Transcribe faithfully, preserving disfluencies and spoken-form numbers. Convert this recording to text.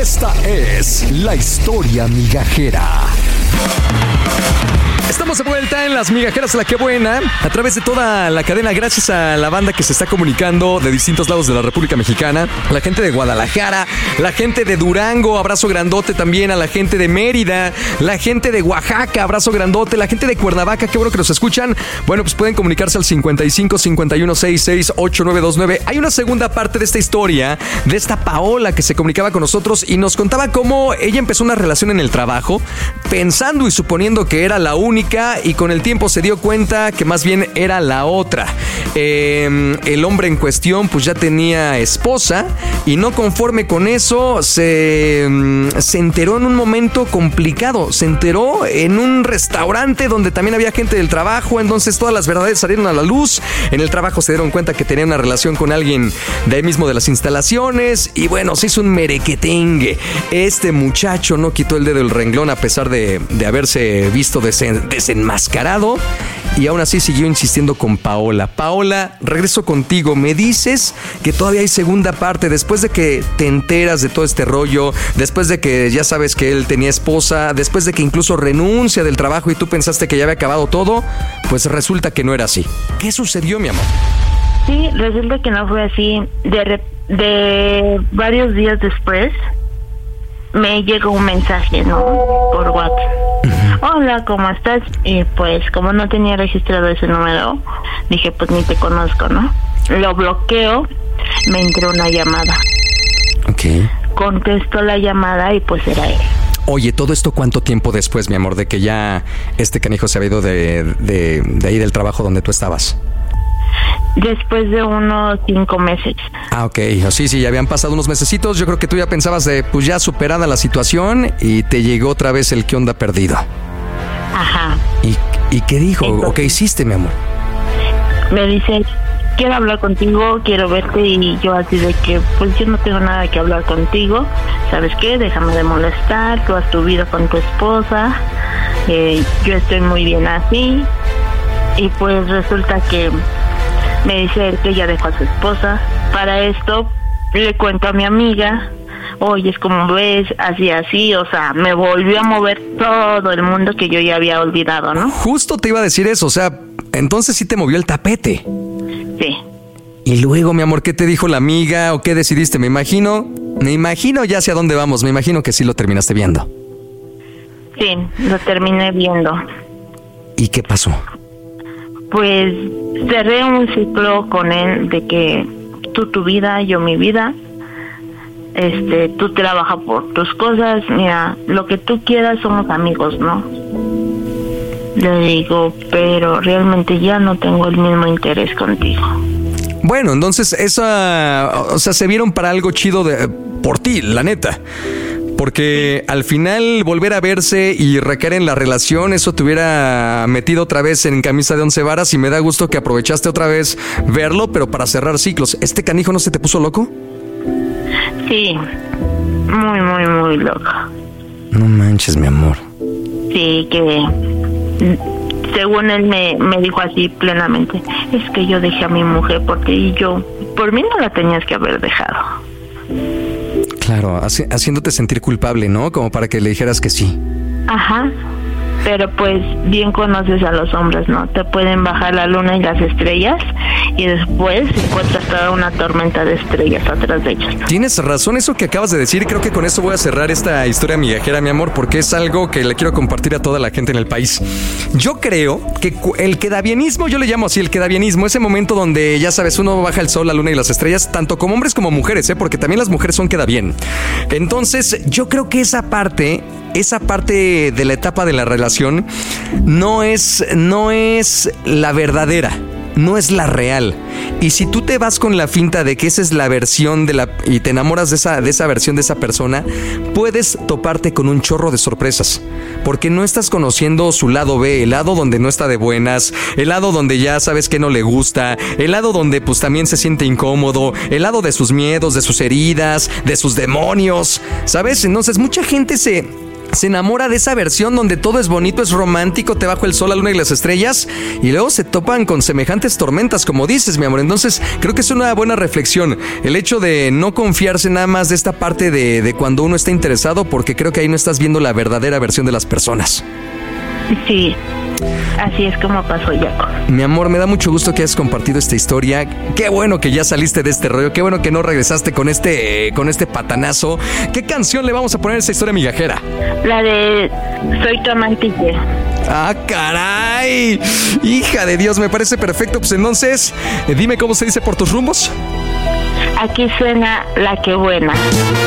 Esta es la historia migajera. Estamos de vuelta en Las Migajeras La Que Buena, a través de toda la cadena, gracias a la banda que se está comunicando de distintos lados de la República Mexicana, la gente de Guadalajara, la gente de Durango, abrazo grandote también a la gente de Mérida, la gente de Oaxaca, abrazo grandote, la gente de Cuernavaca, qué bueno que nos escuchan. Bueno, pues pueden comunicarse al cincuenta y cinco, cincuenta y uno, sesenta y seis, ochenta y nueve veintinueve. Hay una segunda parte de esta historia, de esta Paola que se comunicaba con nosotros y nos contaba cómo ella empezó una relación en el trabajo, pensando y suponiendo que era la única, y con el tiempo se dio cuenta que más bien era la otra. Eh, el hombre en cuestión pues ya tenía esposa y no conforme con eso se, se enteró en un momento complicado. Se enteró en un restaurante donde también había gente del trabajo, entonces todas las verdades salieron a la luz. En el trabajo se dieron cuenta que tenía una relación con alguien de ahí mismo de las instalaciones y bueno, se hizo un merequetengue. Este muchacho no quitó el dedo del renglón a pesar de, de haberse visto desen, desenmascarado y aún así siguió insistiendo con Paola. Paola, regreso contigo. Me dices que todavía hay segunda parte después de que te enteras de todo este rollo, después de que ya sabes que él tenía esposa, después de que incluso renuncia del trabajo y tú pensaste que ya había acabado todo, pues resulta que no era así. ¿Qué sucedió, mi amor? Sí, resulta que no fue así. De, de varios días después me llegó un mensaje, ¿no? Por WhatsApp. Uh-huh. Hola, ¿cómo estás? Y pues como no tenía registrado ese número, dije, pues ni te conozco, ¿no? Lo bloqueo, me entró una llamada. Ok. Contestó la llamada y pues era él. Oye, ¿todo esto cuánto tiempo después, mi amor, de que ya este canijo se había ido de, de, de ahí del trabajo donde tú estabas? Después de unos cinco meses. Ah, ok. Sí, sí, ya habían pasado unos mesecitos. Yo creo que tú ya pensabas de, pues ya superada la situación y te llegó otra vez el qué onda perdido. Ajá. ¿Y, y qué dijo? Entonces, ¿O qué hiciste, mi amor? Me dice, quiero hablar contigo, quiero verte, y yo así de que, pues yo no tengo nada que hablar contigo. ¿Sabes qué? Déjame de molestar, tú has tu vida con tu esposa, eh, yo estoy muy bien así. Y pues resulta que me dice él que ya dejó a su esposa. Para esto le cuento a mi amiga, oye, es como ves, así, así, o sea, me volvió a mover todo el mundo que yo ya había olvidado, ¿no? Justo te iba a decir eso, o sea, entonces sí te movió el tapete. Sí. Y luego, mi amor, ¿qué te dijo la amiga o qué decidiste? Me imagino, me imagino ya hacia dónde vamos, me imagino que sí lo terminaste viendo. Sí, lo terminé viendo. ¿Y qué pasó? Pues cerré un ciclo con él de que tú tu vida, yo mi vida. Este, tú trabajas por tus cosas, mira, lo que tú quieras, somos amigos, ¿no? Le digo, pero realmente ya no tengo el mismo interés contigo. Bueno, entonces esa, o sea, se vieron para algo chido de, por ti, la neta. Porque al final volver a verse y recaer en la relación, eso te hubiera metido otra vez en camisa de once varas y me da gusto que aprovechaste otra vez verlo, pero para cerrar ciclos. ¿Este canijo no se te puso loco? Sí, muy, muy, muy loco. No manches, mi amor. Sí, que según él me, me dijo así plenamente, es que yo dejé a mi mujer porque y yo, por mí no la tenías que haber dejado. Claro, haci- haciéndote sentir culpable, ¿no? Como para que le dijeras que sí. Ajá, pero pues bien conoces a los hombres, ¿no? Te pueden bajar la luna y las estrellas y después encuentras toda una tormenta de estrellas atrás de ellos. Tienes razón eso que acabas de decir. Creo que con eso voy a cerrar esta historia migajera, mi amor, porque es algo que le quiero compartir a toda la gente en el país. Yo creo que el quedabienismo, yo le llamo así el quedabienismo, ese momento donde, ya sabes, uno baja el sol, la luna y las estrellas, tanto como hombres como mujeres, ¿eh? Porque también las mujeres son queda bien. Entonces, yo creo que esa parte... Esa parte de la etapa de la relación no es, no es la verdadera, no es la real. Y si tú te vas con la finta de que esa es la versión de la y te enamoras de esa, de esa versión de esa persona, puedes toparte con un chorro de sorpresas. Porque no estás conociendo su lado B, el lado donde no está de buenas, el lado donde ya sabes que no le gusta, el lado donde pues también se siente incómodo, el lado de sus miedos, de sus heridas, de sus demonios, ¿sabes? Entonces mucha gente se... se enamora de esa versión donde todo es bonito, es romántico, te bajo el sol, la luna y las estrellas, y luego se topan con semejantes tormentas, como dices, mi amor. Entonces, creo que es una buena reflexión el hecho de no confiarse nada más de esta parte de, de cuando uno está interesado, porque creo que ahí no estás viendo la verdadera versión de las personas. Sí, así es como pasó, Jaco. Mi amor, me da mucho gusto que hayas compartido esta historia. Qué bueno que ya saliste de este rollo. Qué bueno que no regresaste con este, con este patanazo. ¿Qué canción le vamos a poner a esa historia migajera? La de Soy tu amante. ¡Ah, caray! Hija de Dios, me parece perfecto. Pues entonces, dime cómo se dice por tus rumbos. Aquí suena La Que Buena.